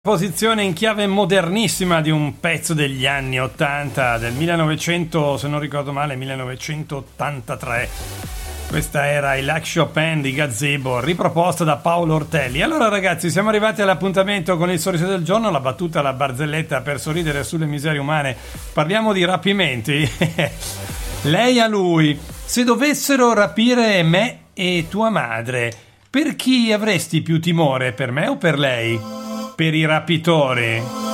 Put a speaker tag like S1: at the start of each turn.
S1: Posizione in chiave modernissima di un pezzo degli anni 80, del 1900, se non ricordo male, 1983. Questa era il Like Chopin di Gazebo, riproposta da Paolo Ortelli. Allora ragazzi, siamo arrivati all'appuntamento con il sorriso del giorno, la battuta, la barzelletta per sorridere sulle miserie umane. Parliamo di rapimenti. Lei a lui: se dovessero rapire me e tua madre, per chi avresti più timore, per me o per lei? Per i rapitori.